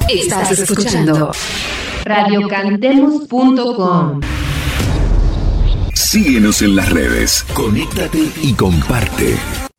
Estás escuchando radiocantemos.com. Síguenos en las redes, conéctate y comparte.